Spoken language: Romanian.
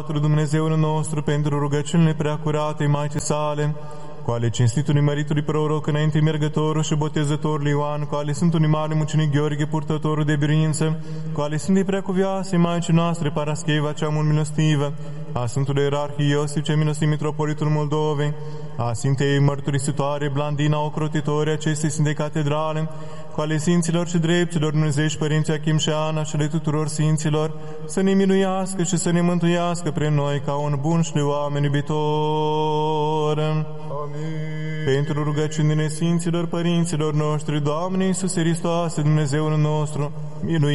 Dumnezeul nostru, pentru rugăciunile preacurate Maicii sale, cu ale cinstitului măritului proroc înainte mergătorul și botezătorul Ioan, cu ale Sfântului Mare Mucenic Gheorghe, purtătorul de biruință, cu ale Sfântei Preacuvioase Maicii noastre, Parascheva cea mult milostivă, a Sfântului Ierarhie Iosif cea milostiv Mitropolitul Moldovei, a Sfintei Mărturisitoare Blandina, ocrotitorii acestei Sfinte Catedrale, cu ale Sfinților și Dreptilor Dumnezei și Părinții Achim și Ana și ale tuturor Sfinților, să ne miluiască și să ne mântuiască pre noi ca un bun și de oameni iubitor. Amin. Pentru rugăciunile Sfinților Părinților noștri, Doamne Iisuse Hristoase, Dumnezeul nostru, miluiește.